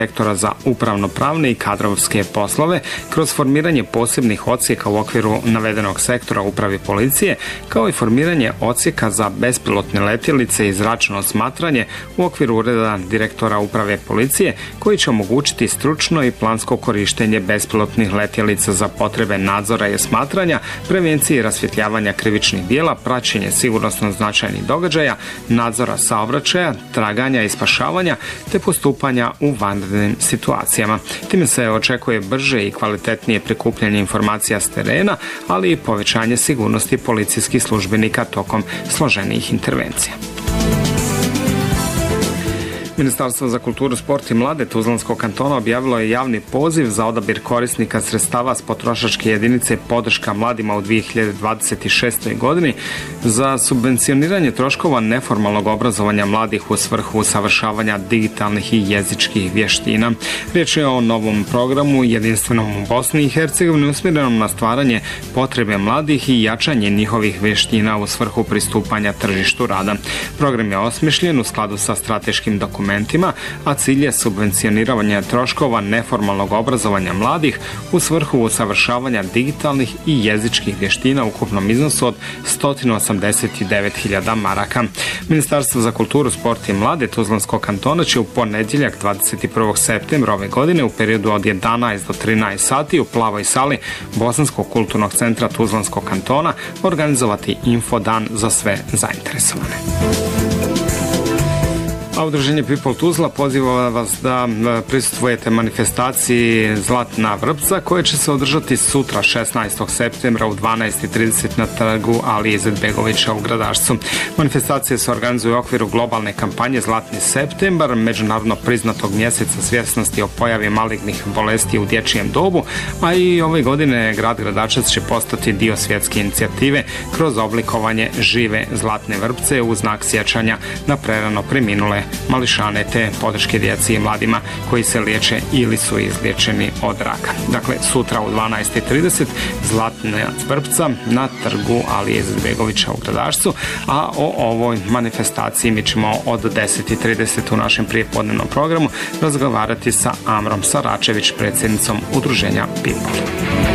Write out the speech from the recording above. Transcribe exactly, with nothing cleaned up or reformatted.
sektora za upravno-pravne i kadrovske poslove kroz formiranje posebnih odsjeka u okviru navedenog sektora upravi policije, kao i formiranje odsjeka za bespilotne letjelice i zračno osmatranje u okviru ureda direktora uprave policije, koji će omogućiti stručno i plansko korištenje bespilotnih letjelica za potrebe nadzora i osmatranja, prevencije i rasvjetljavanja krivičnih djela, praćenje sigurnosno značajnih događaja, nadzora saobraćaja, traganja i spašavanja te postupanja u vanrednim situacijama. Time se očekuje brže i kvalitetnije prikupljanje informacija s terena, ali i povećanje sigurnosti policijskih službenika tokom složenijih intervencija. Ministarstvo za kulturu, sport i mlade Tuzlanskog kantona objavilo je javni poziv za odabir korisnika sredstava s potrošačke jedinice podrška mladima u dvije hiljade dvadeset šestoj. godini za subvencioniranje troškova neformalnog obrazovanja mladih u svrhu usavršavanja digitalnih i jezičkih vještina. Riječ je o novom programu jedinstvenom u Bosni i Hercegovini usmjerenom na stvaranje potrebe mladih i jačanje njihovih vještina u svrhu pristupanja tržištu rada. Program je osmišljen u skladu sa strateškim dokumentima, a cilj je subvencioniranje troškova neformalnog obrazovanja mladih u svrhu usavršavanja digitalnih i jezičkih vještina u ukupnom iznosu od sto osamdeset devet hiljada maraka. Ministarstvo za kulturu, sport i mlade Tuzlanskog kantona će u ponedjeljak dvadeset prvog septembra ove godine u periodu od jedanaest do trinaest sati u plavoj sali Bosanskog kulturnog centra Tuzlanskog kantona organizovati infodan za sve zainteresovane. A udruženje People Tuzla poziva vas da prisustvujete manifestaciji Zlatna vrpca koja će se održati sutra šesnaestog septembra u dvanaest i trideset na trgu Alije Izetbegovića u Gradašcu. Manifestacije se organizuju u okviru globalne kampanje Zlatni septembar, međunarodno priznatog mjeseca svjesnosti o pojavi malignih bolesti u dječjem dobu, a i ove godine grad Gradačac će postati dio svjetske inicijative kroz oblikovanje žive zlatne vrpce u znak sjećanja na prerano preminule mališane te podrške djeci i mladima koji se liječe ili su izliječeni od raka. Dakle, sutra u dvanaest i trideset Zlatna vrpca na trgu Alije Izetbegovića u Gradašcu, a o ovoj manifestaciji mi ćemo od deset i trideset u našem prijepodnevnom programu razgovarati sa Amrom Saračević, predsjednicom udruženja People.